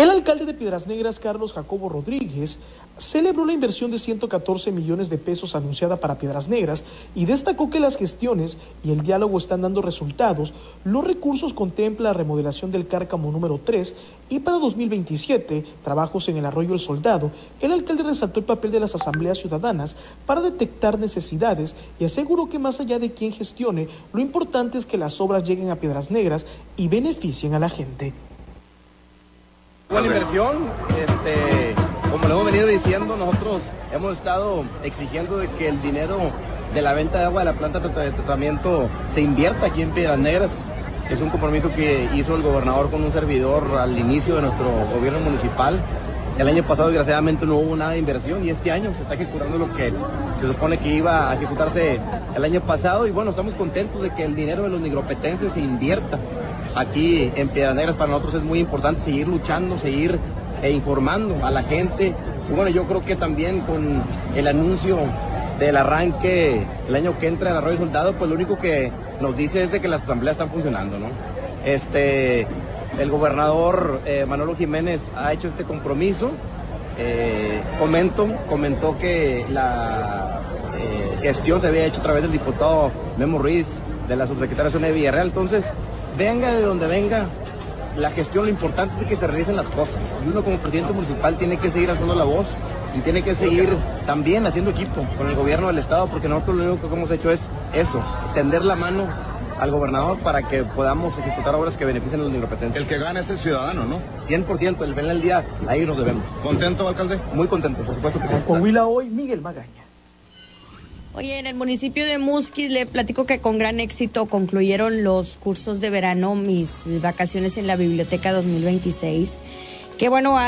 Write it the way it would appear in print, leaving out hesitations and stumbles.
El alcalde de Piedras Negras, Carlos Jacobo Rodríguez, celebró la inversión de 114 millones de pesos anunciada para Piedras Negras y destacó que las gestiones y el diálogo están dando resultados. Los recursos contemplan la remodelación del Cárcamo número 3 y para 2027, trabajos en el Arroyo El Soldado. El alcalde resaltó el papel de las asambleas ciudadanas para detectar necesidades y aseguró que más allá de quien gestione, lo importante es que las obras lleguen a Piedras Negras y beneficien a la gente. Buena inversión, como lo hemos venido diciendo, nosotros hemos estado exigiendo de que el dinero de la venta de agua de la planta de tratamiento se invierta aquí en Piedras Negras. Es un compromiso que hizo el gobernador con un servidor al inicio de nuestro gobierno municipal. El año pasado desgraciadamente no hubo nada de inversión y este año se está ejecutando lo que se supone que iba a ejecutarse el año pasado y bueno, estamos contentos de que el dinero de los nigropetenses se invierta aquí en Piedras Negras. Para nosotros es muy importante seguir luchando, seguir informando a la gente. Y bueno, yo creo que también con el anuncio del arranque el año que entra el Arroyo Soldado, pues lo único que nos dice es de que las asambleas están funcionando, ¿no? El gobernador Manolo Jiménez ha hecho este compromiso. Comentó que la gestión se había hecho a través del diputado Memo Ruiz, de la subsecretaria Sonia Villarreal. Entonces, venga de donde venga la gestión, lo importante es que se realicen las cosas. Y uno como presidente municipal tiene que seguir alzando la voz y tiene que seguir también haciendo equipo con el gobierno del estado, porque nosotros lo único que hemos hecho es eso, tender la mano al gobernador para que podamos ejecutar obras que beneficien a los nigropetenses. El que gana es el ciudadano, ¿no? 100%, el final del día, ahí nos debemos. ¿Contento, alcalde? Muy contento, por supuesto que sí. Coahuila hoy, Miguel Magaña. Oye, en el municipio de Musquis le platico que con gran éxito concluyeron los cursos de verano, mis vacaciones en la biblioteca 2026. Qué bueno.